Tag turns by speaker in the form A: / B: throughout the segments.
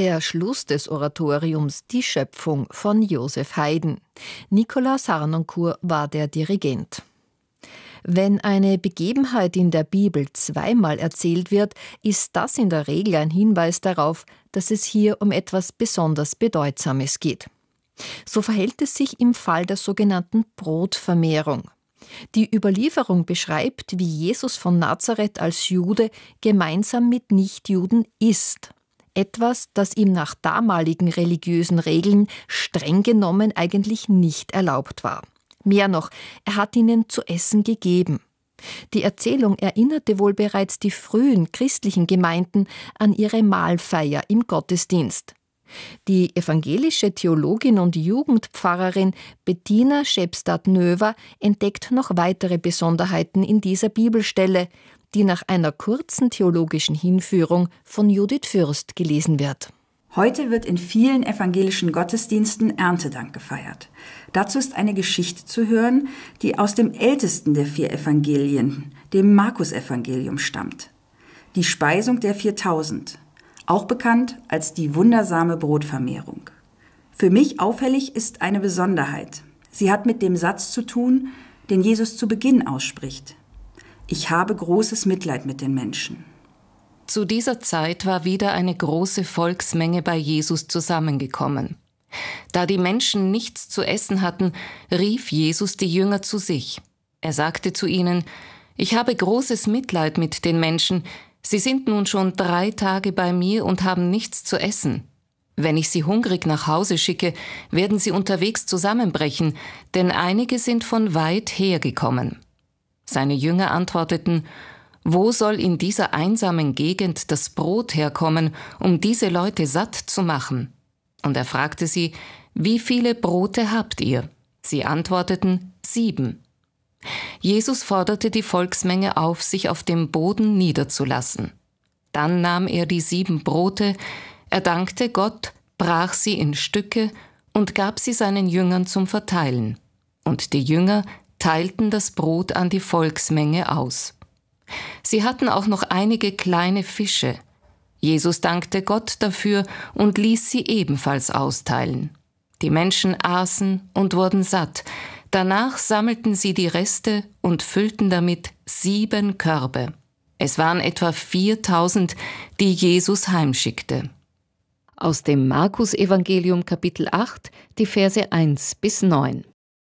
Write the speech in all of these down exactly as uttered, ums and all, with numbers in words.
A: Der Schluss des Oratoriums Die Schöpfung von Joseph Haydn. Nicolas Harnoncourt war der Dirigent. Wenn eine Begebenheit in der Bibel zweimal erzählt wird, ist das in der Regel ein Hinweis darauf, dass es hier um etwas besonders Bedeutsames geht. So verhält es sich im Fall der sogenannten Brotvermehrung. Die Überlieferung beschreibt, wie Jesus von Nazareth als Jude gemeinsam mit Nichtjuden isst. Etwas, das ihm nach damaligen religiösen Regeln streng genommen eigentlich nicht erlaubt war. Mehr noch, er hat ihnen zu essen gegeben. Die Erzählung erinnerte wohl bereits die frühen christlichen Gemeinden an ihre Mahlfeier im Gottesdienst. Die evangelische Theologin und Jugendpfarrerin Bettina Schepstad-Növer entdeckt noch weitere Besonderheiten in dieser Bibelstelle, die nach einer kurzen theologischen Hinführung von Judith Fürst gelesen wird.
B: Heute wird in vielen evangelischen Gottesdiensten Erntedank gefeiert. Dazu ist eine Geschichte zu hören, die aus dem ältesten der vier Evangelien, dem Markus-Evangelium, stammt. Die Speisung der viertausend, auch bekannt als die wundersame Brotvermehrung. Für mich auffällig ist eine Besonderheit. Sie hat mit dem Satz zu tun, den Jesus zu Beginn ausspricht. Ich habe großes Mitleid mit den Menschen.
C: Zu dieser Zeit war wieder eine große Volksmenge bei Jesus zusammengekommen. Da die Menschen nichts zu essen hatten, rief Jesus die Jünger zu sich. Er sagte zu ihnen: Ich habe großes Mitleid mit den Menschen. Sie sind nun schon drei Tage bei mir und haben nichts zu essen. Wenn ich sie hungrig nach Hause schicke, werden sie unterwegs zusammenbrechen, denn einige sind von weit hergekommen. Seine Jünger antworteten: Wo soll in dieser einsamen Gegend das Brot herkommen, um diese Leute satt zu machen? Und er fragte sie: Wie viele Brote habt ihr? Sie antworteten: Sieben. Jesus forderte die Volksmenge auf, sich auf dem Boden niederzulassen. Dann nahm er die sieben Brote, er dankte Gott, brach sie in Stücke und gab sie seinen Jüngern zum Verteilen. Und die Jünger teilten das Brot an die Volksmenge aus. Sie hatten auch noch einige kleine Fische. Jesus dankte Gott dafür und ließ sie ebenfalls austeilen. Die Menschen aßen und wurden satt. Danach sammelten sie die Reste und füllten damit sieben Körbe. Es waren etwa viertausend, die Jesus heimschickte.
A: Aus dem Markus-Evangelium Kapitel acht, die Verse eins bis neun.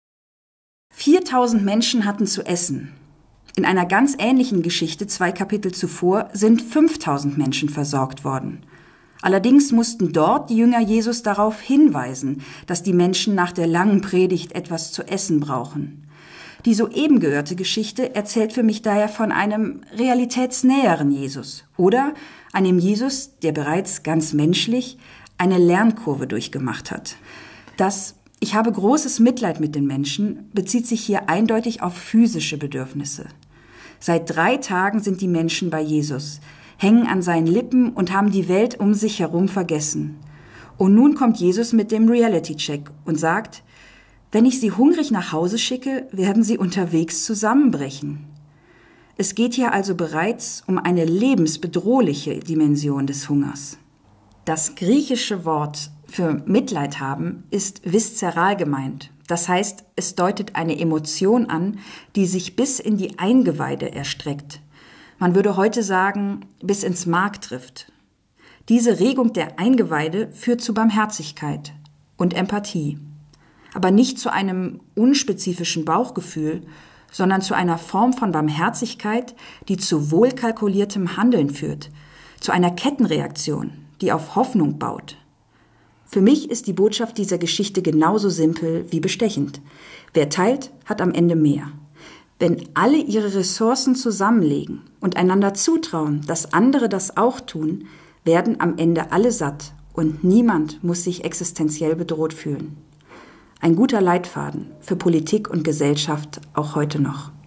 B: viertausend Menschen hatten zu essen. In einer ganz ähnlichen Geschichte zwei Kapitel zuvor sind fünftausend Menschen versorgt worden. Allerdings mussten dort die Jünger Jesus darauf hinweisen, dass die Menschen nach der langen Predigt etwas zu essen brauchen. Die soeben gehörte Geschichte erzählt für mich daher von einem realitätsnäheren Jesus oder einem Jesus, der bereits ganz menschlich eine Lernkurve durchgemacht hat. Das Ich habe großes Mitleid mit den Menschen bezieht sich hier eindeutig auf physische Bedürfnisse. Seit drei Tagen sind die Menschen bei Jesus, hängen an seinen Lippen und haben die Welt um sich herum vergessen. Und nun kommt Jesus mit dem Reality-Check und sagt: Wenn ich sie hungrig nach Hause schicke, werden sie unterwegs zusammenbrechen. Es geht hier also bereits um eine lebensbedrohliche Dimension des Hungers. Das griechische Wort für Mitleid haben ist viszeral gemeint. Das heißt, es deutet eine Emotion an, die sich bis in die Eingeweide erstreckt. Man würde heute sagen, bis ins Mark trifft. Diese Regung der Eingeweide führt zu Barmherzigkeit und Empathie. Aber nicht zu einem unspezifischen Bauchgefühl, sondern zu einer Form von Barmherzigkeit, die zu wohlkalkuliertem Handeln führt, zu einer Kettenreaktion, die auf Hoffnung baut. Für mich ist die Botschaft dieser Geschichte genauso simpel wie bestechend. Wer teilt, hat am Ende mehr. Wenn alle ihre Ressourcen zusammenlegen und einander zutrauen, dass andere das auch tun, werden am Ende alle satt und niemand muss sich existenziell bedroht fühlen. Ein guter Leitfaden für Politik und Gesellschaft auch heute noch.